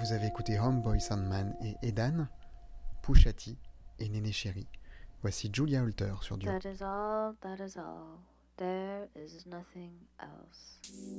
Vous avez écouté Homeboy Sandman et Edan, Pusha T et Néné Chéri. Voici Julia Holter sur Duo. That is all, there is nothing else.